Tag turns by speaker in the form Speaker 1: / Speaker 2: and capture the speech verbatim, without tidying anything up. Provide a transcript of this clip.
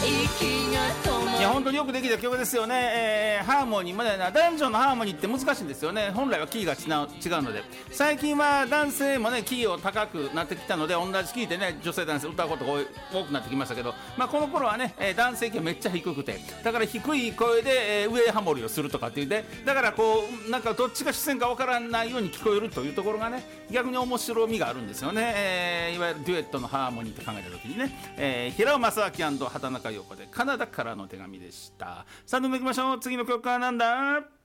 Speaker 1: いや本当によくできた曲ですよね、えー、ハーモニーまでな男女のハーモニーって難しいんですよね。本来はキーが違う、違うので、最近は男性もねキーを高くなってきたので同じキーでね女性男性歌うことが多くなってきましたけど、まあ、この頃はね、えー、男性キーめっちゃ低くて、だから低い声で、えー、上ハモリをするとかっていうね、だからこうなんかどっちが主戦かわからないように聞こえるというところがね逆に面白みがあるんですよね、えー、いわゆるデュエットのハーモニーって考えた時にね、えー、平尾正明&畑中陽子でカナダからの手紙でした。さあどんどんいきましょう。次の曲はなんだ。